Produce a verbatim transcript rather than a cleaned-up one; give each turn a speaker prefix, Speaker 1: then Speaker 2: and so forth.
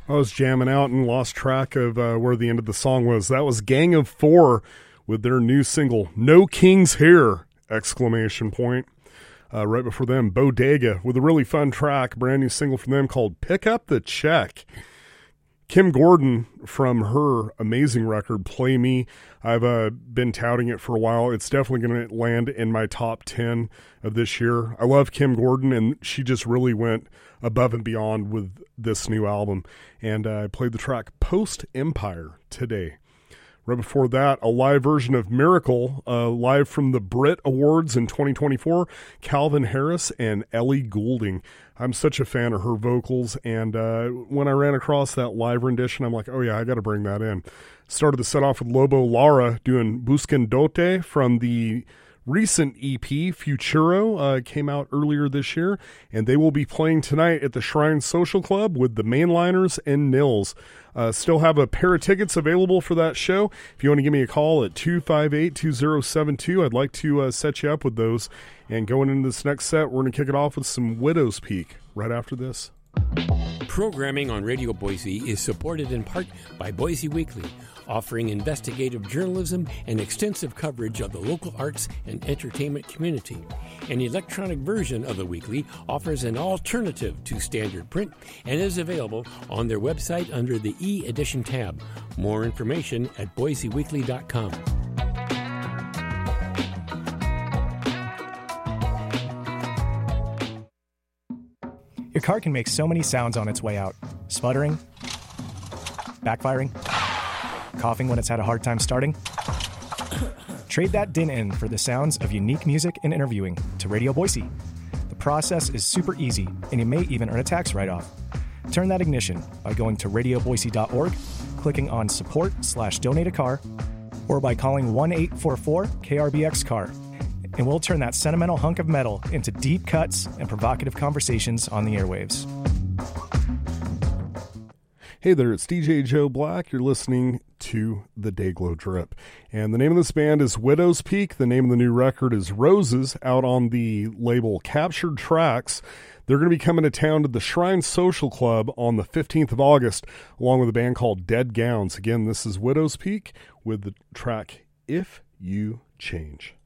Speaker 1: I was jamming out and lost track of uh, where the end of the song was. That was Gang of Four with their new single, No King's Here, exclamation point. Uh, right before them, Bodega with a really fun track, brand new single from them called Pick Up the Check. Kim Gordon from her amazing record, Play Me. I've uh, been touting it for a while. It's definitely going to land in my top ten of this year. I love Kim Gordon, and she just really went above and beyond with this new album. And uh, I played the track Post Empire today. Right before that, a live version of Miracle, uh, live from the Brit Awards in twenty twenty-four, Calvin Harris and Ellie Goulding. I'm such a fan of her vocals, and uh, when I ran across that live rendition, I'm like, oh yeah, I got to bring that in. Started the set off with Lobo Lara doing Busquen Dote from the recent E P, Futuro, uh, came out earlier this year, and they will be playing tonight at the Shrine Social Club with the Mainliners and Nils. Uh, still have a pair of tickets available for that show. If you want to give me a call at two five eight, two zero seven two, I'd like to uh, set you up with those. And going into this next set, we're going to kick it off with some Widow's Peak right after this.
Speaker 2: Programming on Radio Boise is supported in part by Boise Weekly, offering investigative journalism and extensive coverage of the local arts and entertainment community. An electronic version of the weekly offers an alternative to standard print and is available on their website under the e-edition tab. More information at boise weekly dot com.
Speaker 3: Your car can make so many sounds on its way out. Sputtering, backfiring, coughing when it's had a hard time starting. Trade that din in for the sounds of unique music and interviewing to Radio Boise. The process is super easy, and you may even earn a tax write-off. Turn that ignition by going to radio boise dot org, clicking on support slash donate a car, or by calling one eight four four K R B X car. And we'll turn that sentimental hunk of metal into deep cuts and provocative conversations on the airwaves.
Speaker 1: Hey there, it's D J Joe Black. You're listening to the Dayglow Drip. And the name of this band is Widow's Peak. The name of the new record is Roses, out on the label Captured Tracks. They're going to be coming to town to the Shrine Social Club on the fifteenth of August, along with a band called Dead Gowns. Again, this is Widow's Peak with the track If You Change.